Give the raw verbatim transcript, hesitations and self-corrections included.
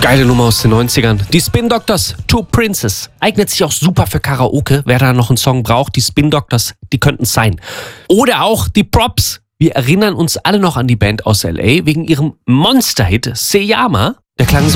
Geile Nummer aus den neunzigern. Die Spin Doctors, Two Princes. Eignet sich auch super für Karaoke. Wer da noch einen Song braucht, die Spin Doctors, die könnten es sein. Oder auch die Props. Wir erinnern uns alle noch an die Band aus L A wegen ihrem Monster-Hit Seyama. Der klang so.